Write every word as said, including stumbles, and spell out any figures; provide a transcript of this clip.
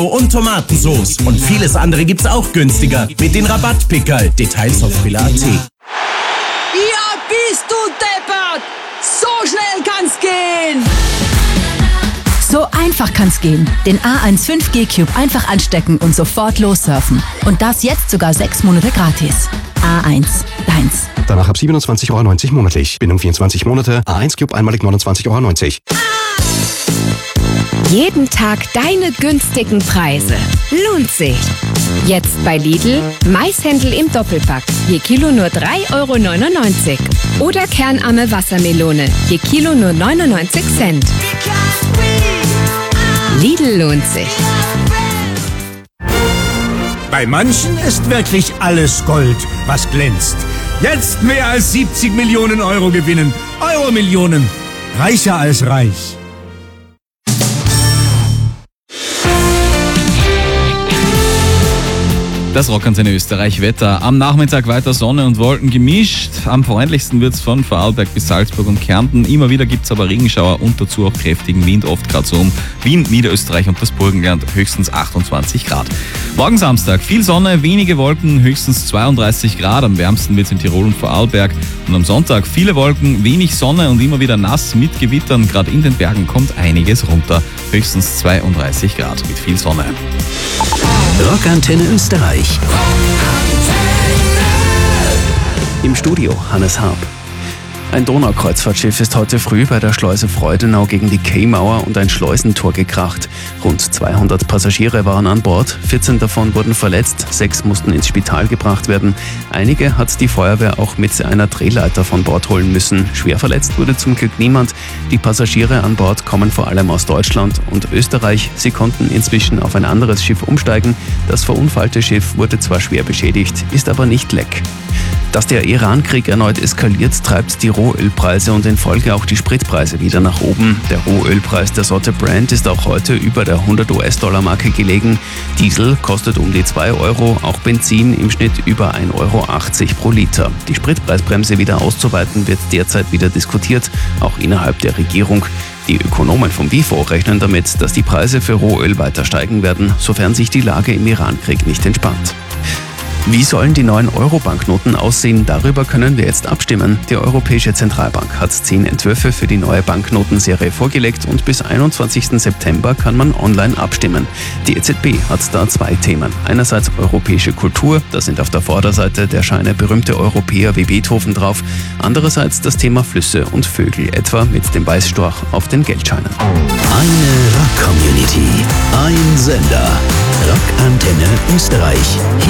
und Tomatensauce. Und vieles andere gibt's auch günstiger mit den Rabattpickerl. Details auf billa punkt at. Ja, bist du deppert! So schnell kann's gehen! So einfach kann's gehen. Den A eins fünf G Cube einfach anstecken und sofort lossurfen. Und das jetzt sogar sechs Monate gratis. A eins, deins. Danach ab siebenundzwanzig Euro neunzig monatlich. Bindung vierundzwanzig Monate. A eins Cube einmalig neunundzwanzig Euro neunzig. Jeden Tag deine günstigen Preise. Lohnt sich. Jetzt bei Lidl Maishändel im Doppelpack. Je Kilo nur drei Euro neunundneunzig. Oder kernarme Wassermelone. Je Kilo nur neunundneunzig Cent. Lidl lohnt sich. Bei manchen ist wirklich alles Gold, was glänzt. Jetzt mehr als siebzig Millionen Euro gewinnen. Euro-Millionen. Reicher als reich. Das Rockantenne Österreich Wetter. Am Nachmittag weiter Sonne und Wolken gemischt. Am freundlichsten wird es von Vorarlberg bis Salzburg und Kärnten. Immer wieder gibt es aber Regenschauer und dazu auch kräftigen Wind, oft gerade so um Wien, Niederösterreich und das Burgenland, höchstens achtundzwanzig Grad. Morgen Samstag viel Sonne, wenige Wolken, höchstens zweiunddreißig Grad. Am wärmsten wird es in Tirol und Vorarlberg. Und am Sonntag viele Wolken, wenig Sonne und immer wieder nass mit Gewittern. Gerade in den Bergen kommt einiges runter. Höchstens zweiunddreißig Grad mit viel Sonne. Rockantenne Österreich. Im Studio Hannes Harp. Ein Donaukreuzfahrtschiff ist heute früh bei der Schleuse Freudenau gegen die Quaymauer und ein Schleusentor gekracht. Rund zweihundert Passagiere waren an Bord, vierzehn davon wurden verletzt, sechs mussten ins Spital gebracht werden. Einige hat die Feuerwehr auch mit einer Drehleiter von Bord holen müssen. Schwer verletzt wurde zum Glück niemand. Die Passagiere an Bord kommen vor allem aus Deutschland und Österreich. Sie konnten inzwischen auf ein anderes Schiff umsteigen. Das verunfallte Schiff wurde zwar schwer beschädigt, ist aber nicht leck. Dass der Iran-Krieg erneut eskaliert, treibt die Rohölpreise und in Folge auch die Spritpreise wieder nach oben. Der Rohölpreis der Sorte Brent ist auch heute über der hundert US-Dollar-Marke gelegen. Diesel kostet um die zwei Euro, auch Benzin im Schnitt über ein Euro achtzig pro Liter. Die Spritpreisbremse wieder auszuweiten wird derzeit wieder diskutiert, auch innerhalb der Regierung. Die Ökonomen vom WIFO rechnen damit, dass die Preise für Rohöl weiter steigen werden, sofern sich die Lage im Iran-Krieg nicht entspannt. Wie sollen die neuen Euro-Banknoten aussehen? Darüber können wir jetzt abstimmen. Die Europäische Zentralbank hat zehn Entwürfe für die neue Banknotenserie vorgelegt und bis einundzwanzigsten September kann man online abstimmen. Die E Z B hat da zwei Themen. Einerseits europäische Kultur, da sind auf der Vorderseite der Scheine berühmte Europäer wie Beethoven drauf. Andererseits das Thema Flüsse und Vögel, etwa mit dem Weißstorch auf den Geldscheinen. Eine Rock-Community, ein Sender. Rockantenne Österreich. Hier